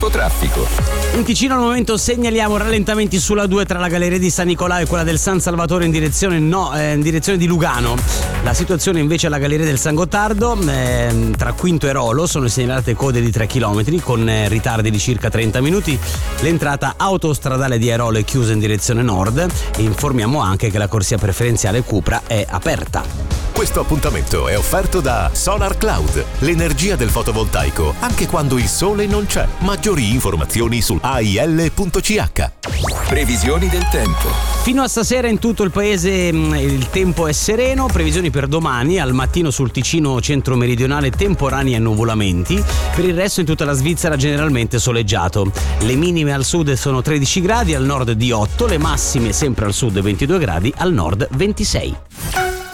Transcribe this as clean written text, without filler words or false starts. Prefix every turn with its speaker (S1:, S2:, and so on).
S1: Traffico.
S2: In Ticino al momento segnaliamo rallentamenti sulla 2 tra la galleria di San Nicolao e quella del San Salvatore in direzione di Lugano. La situazione invece alla galleria del San Gottardo, tra Quinto e Rolo, sono segnalate code di 3 km con ritardi di circa 30 minuti. L'entrata autostradale di Airolo è chiusa in direzione nord e informiamo anche che la corsia preferenziale Cupra è aperta.
S1: Questo appuntamento è offerto da Solar Cloud, l'energia del fotovoltaico anche quando il sole non c'è. Maggiori informazioni su ail.ch. Previsioni del tempo.
S2: Fino a stasera in tutto il paese il tempo è sereno, previsioni per domani, al mattino sul Ticino centro-meridionale temporanei annuvolamenti, per il resto in tutta la Svizzera generalmente soleggiato. Le minime al sud sono 13 gradi, al nord di 8, le massime sempre al sud 22 gradi, al nord 26.